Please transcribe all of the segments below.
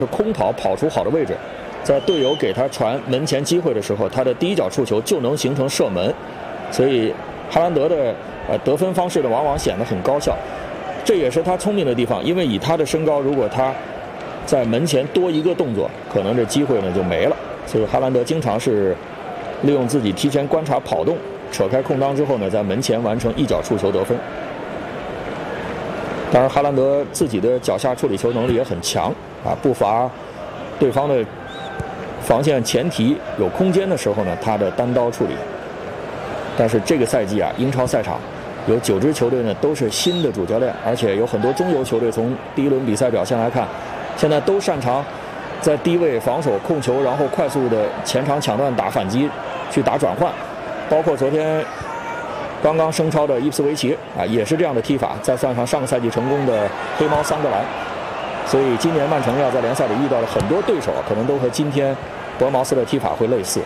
空跑出好的位置，在队友给他传门前机会的时候，他的第一脚触球就能形成射门，所以哈兰德的得分方式呢，往往显得很高效。这也是他聪明的地方，因为以他的身高，如果他在门前多一个动作，可能这机会呢就没了。所以哈兰德经常是利用自己提前观察跑动，扯开空当之后呢，在门前完成一脚触球得分。当然，哈兰德自己的脚下处理球能力也很强啊，不乏对方的防线前提有空间的时候呢，他的单刀处理。但是这个赛季啊，英超赛场有9支球队呢都是新的主教练，而且有很多中游球队从第一轮比赛表现来看，现在都擅长在低位防守控球，然后快速的前场抢断打反击，去打转换，包括昨天刚刚升超的伊普斯维奇啊，也是这样的踢法，再算上上个赛季成功的黑猫桑德兰，所以今年曼城要在联赛里遇到的很多对手，可能都和今天伯恩茅斯的踢法会类似。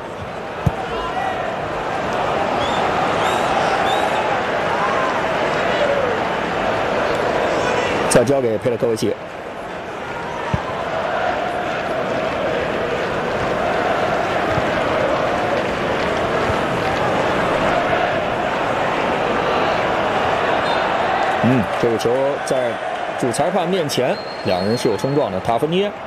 再交给佩列科维奇。这个球在主裁判面前，两人是有冲撞的。塔芬耶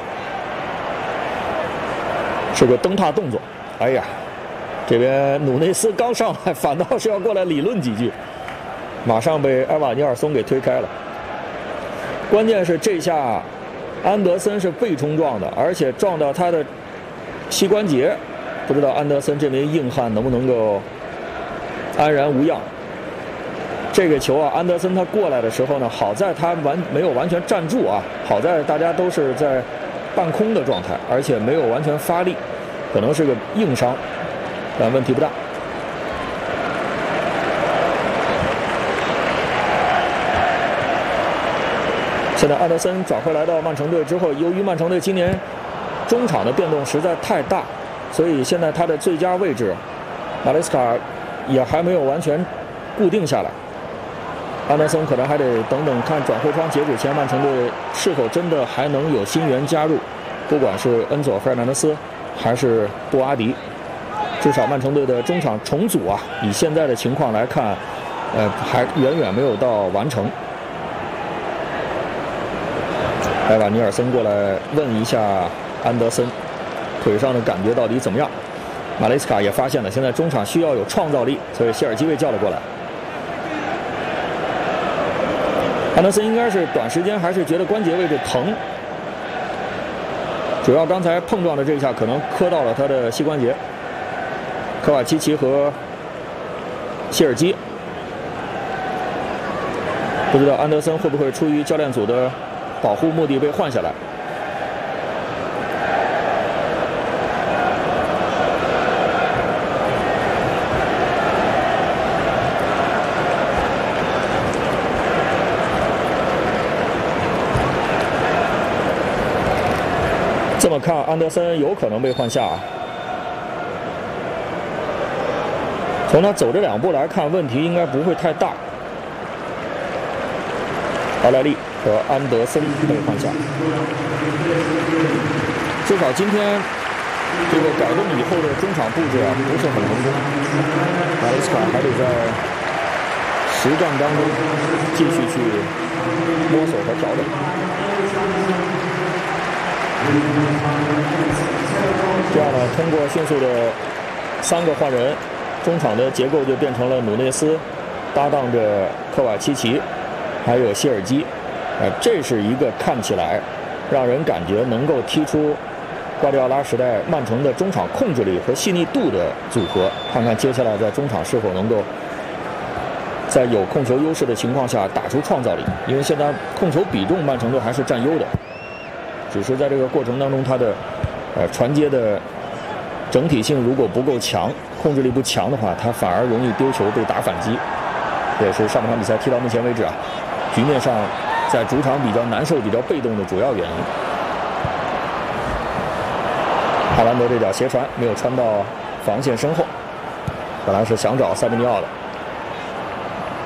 是个蹬踏动作，哎呀，这边努内斯刚上来，反倒是要过来理论几句，马上被埃瓦尼尔松给推开了。关键是这下安德森是被冲撞的，而且撞到他的膝关节，不知道安德森这名硬汉能不能够安然无恙。这个球啊，安德森他过来的时候呢，好在他没有完全站住啊，好在大家都是在半空的状态，而且没有完全发力，可能是个硬伤，但问题不大。现在安德森转回来到曼城队之后，由于曼城队今年中场的变动实在太大，所以现在他的最佳位置马雷斯卡也还没有完全固定下来。安德森可能还得等等看转会窗截止前，曼城队是否真的还能有新援加入，不管是恩佐·费尔南德斯还是布阿迪，至少曼城队的中场重组啊，以现在的情况来看，还远远没有到完成。埃瓦尼尔森过来问一下安德森腿上的感觉到底怎么样。马雷斯卡也发现了，现在中场需要有创造力，所以谢尔基被叫了过来。安德森应该是短时间还是觉得关节位置疼，主要刚才碰撞的这一下可能磕到了他的膝关节。科瓦奇奇和谢尔基，不知道安德森会不会出于教练组的保护目的被换下来。这么看，安德森有可能被换下啊。从他走这2步来看，问题应该不会太大。奥莱利和安德森被换下，至少今天这个改动以后的中场布置啊不是很成功。马雷斯卡还得在实战当中继续去摸索和调整。这样呢，通过迅速的3个换人，中场的结构就变成了努内斯搭档着科瓦奇奇，还有谢尔基。这是一个看起来让人感觉能够踢出瓜迪奥拉时代曼城的中场控制力和细腻度的组合。看看接下来在中场是否能够在有控球优势的情况下打出创造力，因为现在控球比重曼城队还是占优的。只是在这个过程当中，他的传接的整体性如果不够强，控制力不强的话，他反而容易丢球被打反击。这也是上半场比赛踢到目前为止啊，局面上在主场比较难受、比较被动的主要原因。哈兰德这脚斜传没有穿到防线身后，本来是想找塞梅尼奥的。